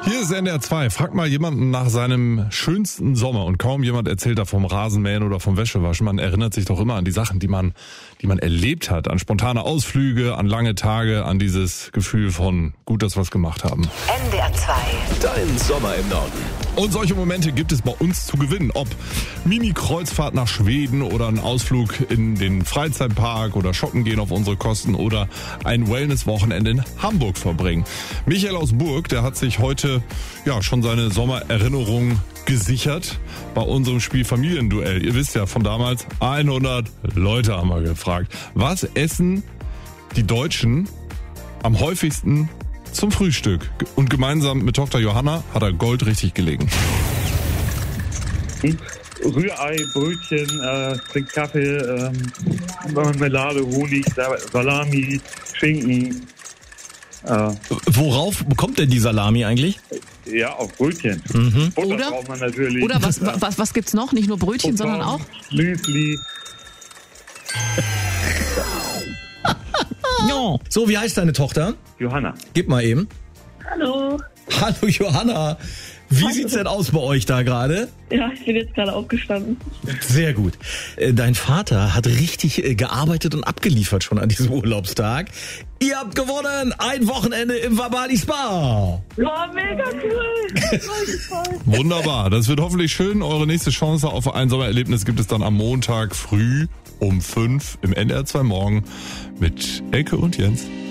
Hier ist NDR 2. Frag mal jemanden nach seinem schönsten Sommer und kaum jemand erzählt da vom Rasenmähen oder vom Wäschewaschen. Man erinnert sich doch immer an die Sachen, die man erlebt hat. An spontane Ausflüge, an lange Tage, an dieses Gefühl von gut, dass wir es gemacht haben. NDR 2. Dein Sommer im Norden. Und solche Momente gibt es bei uns zu gewinnen. Ob Mini-Kreuzfahrt nach Schweden oder ein Ausflug in den Freizeitpark oder shoppen gehen auf unsere Kosten oder ein Wellness-Wochenende in Hamburg verbringen. Michael aus Burg, der hat sich heute schon seine Sommererinnerungen gesichert bei unserem Spiel Familienduell. Ihr wisst ja von damals, 100 Leute haben wir gefragt. Was essen die Deutschen am häufigsten zum Frühstück? Und gemeinsam mit Tochter Johanna hat er Gold richtig gelegen. Rührei, Brötchen, trink Kaffee, Marmelade, Honig, Salami, Schinken. Worauf bekommt denn die Salami eigentlich? Ja, auf Brötchen. Butter Oder? braucht man natürlich. Oder was gibt's noch? Nicht nur Brötchen, sondern auch? Müsli. Ja. So, wie heißt deine Tochter? Johanna. Gib mal eben. Hallo. Hallo Johanna. Wie sieht's denn aus bei euch da gerade? Ja, ich bin jetzt gerade aufgestanden. Sehr gut. Dein Vater hat richtig gearbeitet und abgeliefert schon an diesem Urlaubstag. Ihr habt gewonnen! Ein Wochenende im Vabali Spa! Ja, mega cool. Wunderbar. Das wird hoffentlich schön. Eure nächste Chance auf ein Sommererlebnis gibt es dann am Montag früh um 5 im NDR 2 Morgen mit Elke und Jens.